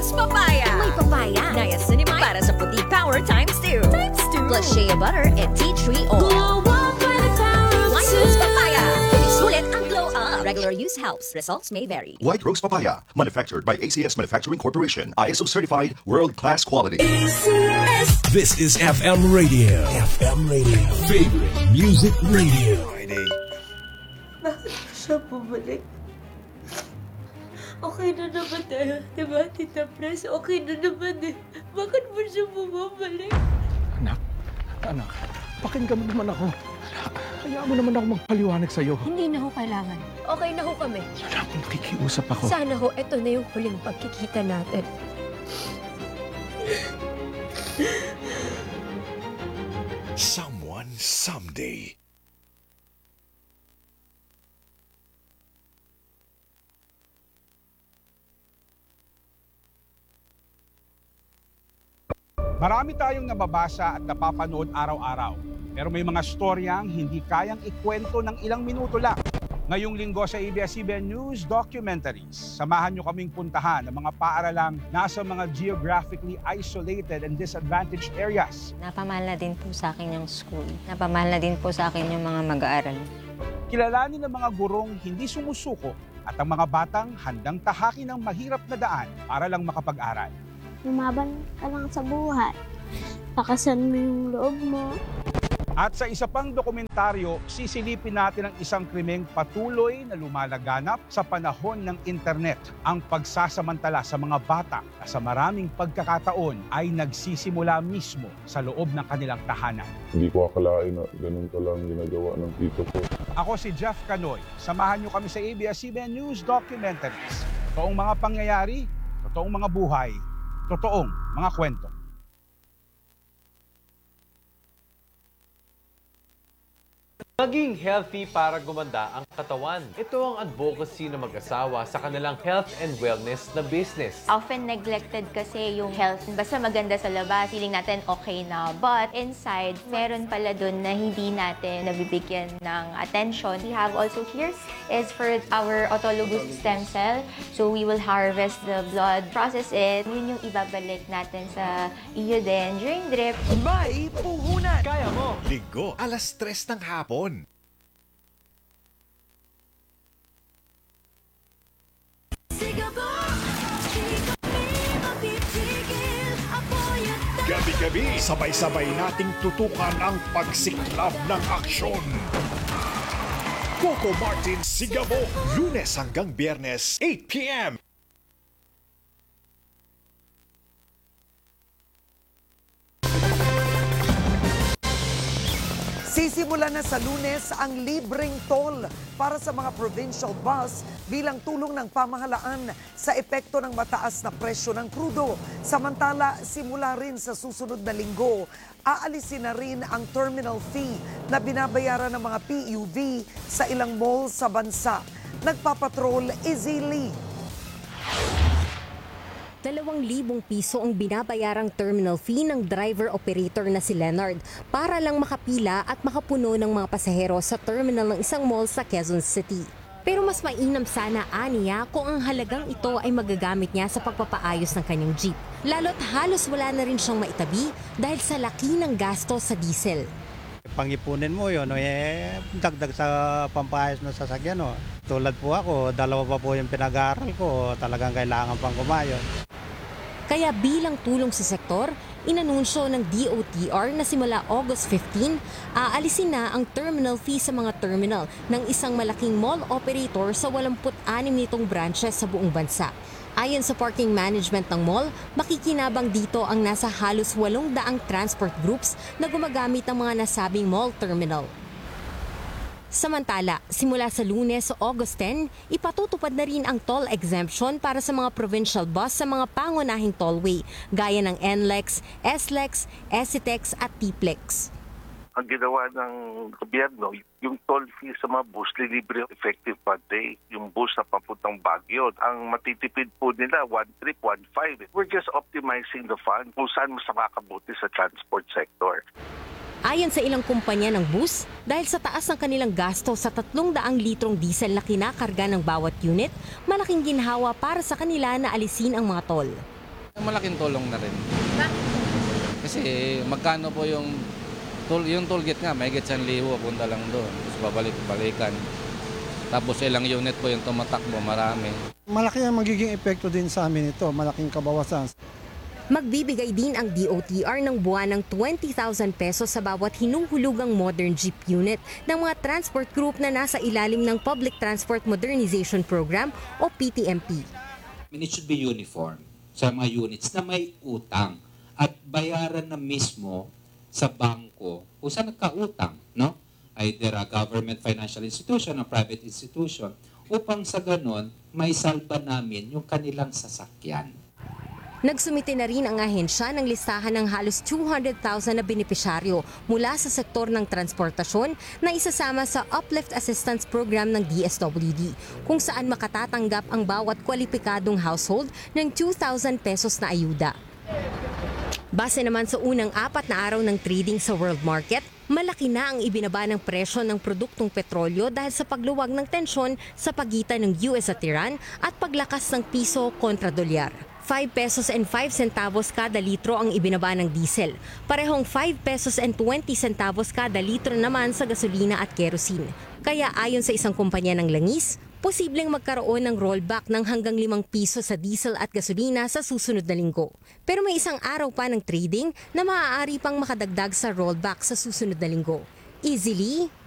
Rose Papaya. May papaya. Niacinamide para sa puti power ×2. Plus shea butter at tea tree oil. Global Pwede Power White Rose Papaya. Sulit ang glow up. Regular use helps. Results may vary. White Rose Papaya, manufactured by ACS Manufacturing Corporation, ISO certified, world-class quality. This is FM Radio. FM Radio. Favorite music radio. Friday. Bakit ba siya bumalik? Okay na naman tayo, diba, Tita Pres? Okay na naman eh. Bakit ba siya bumabalik? Anak, pakinggan mo naman ako. Hayaan mo naman ako magpaliwanag sa'yo. Hindi na ho kailangan. Okay na ho kami. Anak, nakikiusap ako. Sana ho, ito na yung huling pagkikita natin. Someone someday. Marami tayong nababasa at napapanood araw-araw. Pero may mga storyang hindi kayang ikwento ng ilang minuto lang. Ngayong linggo sa ABS-CBN News Documentaries, samahan nyo kaming puntahan ng mga paaralang nasa mga geographically isolated and disadvantaged areas. Napamahal na din po sa akin yung school. Napamahal na din po sa akin yung mga mag-aaral. Kilalanin ng mga gurong hindi sumusuko at ang mga batang handang tahakin ng mahirap na daan para lang makapag-aral. Lumaban ka lang sa buhay. Pakasan mo yung loob mo. At sa isa pang dokumentaryo, sisilipin natin ang isang krimeng patuloy na lumalaganap sa panahon ng internet. Ang pagsasamantala sa mga bata na sa maraming pagkakataon ay nagsisimula mismo sa loob ng kanilang tahanan. Hindi ko akalain na ganun ka lang ginagawa ng tito ko. Ako si Jeff Canoy. Samahan niyo kami sa ABS-CBN News Documentaries. Totoong mga pangyayari, totoong mga buhay, totoong mga kwento. Maging healthy para gumanda ang katawan. Ito ang advocacy ng mag-asawa sa kanilang health and wellness na business. Often neglected kasi yung health. Basta maganda sa labas, feeling natin okay na. But inside, meron pala dun na hindi natin nabibigyan ng attention. We have also here is for our autologous stem cell. So we will harvest the blood, process it. Yun yung ibabalik natin sa iyo din during drip. May puhunan! Kaya mo! Linggo, 3:00 ng hapon. Gabi-gabi, sabay-sabay nating tutukan ang pagsiklab ng aksyon. Coco Martin Sigabo, Lunes hanggang Biyernes, 8 p.m. Sisimula na sa Lunes ang libreng toll para sa mga provincial bus bilang tulong ng pamahalaan sa epekto ng mataas na presyo ng krudo. Samantala, simula rin sa susunod na linggo, aalisin na rin ang terminal fee na binabayaran ng mga PUV sa ilang mall sa bansa. Nagpapatrol, Izzy Lee. 2,000 piso ang binabayarang terminal fee ng driver-operator na si Leonard para lang makapila at makapuno ng mga pasahero sa terminal ng isang mall sa Quezon City. Pero mas mainam sana aniya kung ang halagang ito ay magagamit niya sa pagpapaayos ng kanyang jeep. Lalo't halos wala na rin siyang maitabi dahil sa laki ng gasto sa diesel. Pangipunin mo yun, dagdag sa pampayos ng sasakyan. Tulad po ako, 2 pa po yung pinag-aaral ko, talagang kailangan pang kumayos. Kaya bilang tulong sa sektor, inanunsyo ng DOTR na simula August 15, aalisin na ang terminal fee sa mga terminal ng isang malaking mall operator sa 86 nitong branches sa buong bansa. Ayon sa parking management ng mall, makikinabang dito ang nasa halos 800 transport groups na gumagamit ng mga nasabing mall terminal. Samantala, simula sa Lunes, August 10, ipatutupad na rin ang toll exemption para sa mga provincial bus sa mga pangunahing tollway, gaya ng NLEX, SLEX, SCTEX at TPLEX. Ang ginawa ng gobyerno, yung toll fee sa mga bus, libre effective per day. Yung bus na papuntang Baguio, ang matitipid po nila, 1 trip, 1.5. We're just optimizing the fund kung saan mas makakabuti sa transport sector. Ayon sa ilang kumpanya ng bus, dahil sa taas ng kanilang gasto sa 300 litrong diesel na kinakarga ng bawat unit, malaking ginhawa para sa kanila na alisin ang mga toll. Malaking tulong na rin. Kasi magkano po yung toll gate nga, may 1,000 punta lang doon. Tapos babalik-balikan. Tapos ilang unit po yung tumatakbo, marami. Malaki ang magiging epekto din sa amin ito, malaking kabawasan. Magbibigay din ang DOTR ng buwan ng 20,000 pesos sa bawat hinuhulugang modern jeep unit ng mga transport group na nasa ilalim ng Public Transport Modernization Program o PTMP. It should be uniform sa mga units na may utang at bayaran na mismo sa bangko o sa nagkautang, no? Either a government financial institution o private institution upang sa ganon may salba namin yung kanilang sasakyan. Nagsumite na rin ang ahensya ng listahan ng halos 200,000 na benepisyaryo mula sa sektor ng transportasyon na isasama sa Uplift Assistance Program ng DSWD, kung saan makatatanggap ang bawat kwalipikadong household ng 2,000 pesos na ayuda. Base naman sa unang 4 na araw ng trading sa world market, malaki na ang ibinaba ng presyo ng produktong petrolyo dahil sa pagluwag ng tensyon sa pagitan ng US at Iran at paglakas ng piso kontra dolyar. 5 pesos and 5 centavos kada litro ang ibinaba ng diesel. Parehong 5 pesos and 20 centavos kada litro naman sa gasolina at kerosene. Kaya ayon sa isang kumpanya ng langis, posibleng magkaroon ng rollback ng hanggang 5 piso sa diesel at gasolina sa susunod na linggo. Pero may isang araw pa ng trading na maaari pang makadagdag sa rollback sa susunod na linggo. Easily